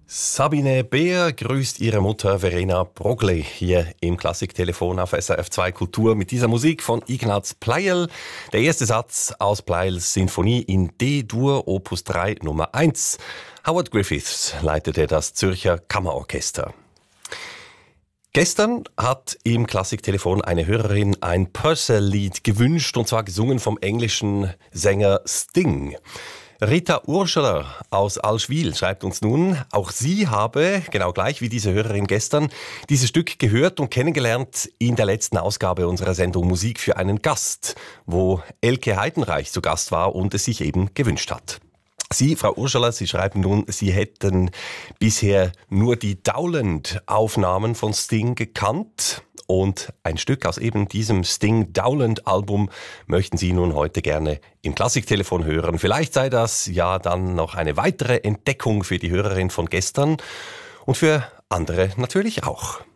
Sabine Beer grüßt ihre Mutter Verena Broglie hier im Klassiktelefon auf SRF2 Kultur mit dieser Musik von Ignaz Pleijel. Der erste Satz aus Pleijels Sinfonie in D-Dur, Opus 3, Nummer 1. Howard Griffiths leitete das Zürcher Kammerorchester. Gestern hat im Klassiktelefon eine Hörerin ein Purcell-Lied gewünscht, und zwar gesungen vom englischen Sänger Sting. Rita Urschler aus Allschwil schreibt uns nun, auch sie habe, genau gleich wie diese Hörerin gestern, dieses Stück gehört und kennengelernt in der letzten Ausgabe unserer Sendung Musik für einen Gast, wo Elke Heidenreich zu Gast war und es sich eben gewünscht hat. Sie, Frau Urschler, Sie schreiben nun, Sie hätten bisher nur die Dowland-Aufnahmen von Sting gekannt. Und ein Stück aus eben diesem Sting-Dowland-Album möchten Sie nun heute gerne im Klassiktelefon hören. Vielleicht sei das ja dann noch eine weitere Entdeckung für die Hörerin von gestern und für andere natürlich auch.